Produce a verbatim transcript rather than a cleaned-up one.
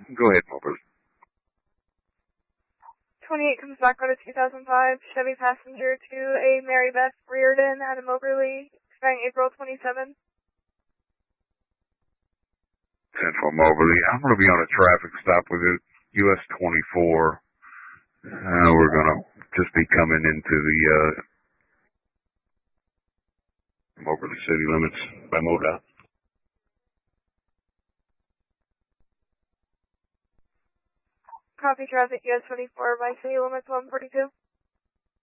Go ahead, Moberly. twenty-eight comes back on a two thousand five Chevy passenger to a Mary Beth Reardon out of Moberly, expiring April twenty-seventh. ten four Moberly. I'm going to be on a traffic stop with it. U S twenty-four. Uh, we're going to just be coming into the uh, Moberly city limits by MoDOT. Copy traffic U S twenty-four by city limits one forty-two.